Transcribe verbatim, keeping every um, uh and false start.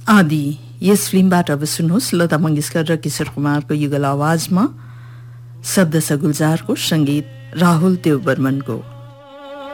आदि यस फिल्मबाट अब सुन्नुहोस् लता मंगेशकर र किशोर कुमारको युगल आवाजमा शब्द सगुल्जारको संगीत राहुल देव बर्मनको।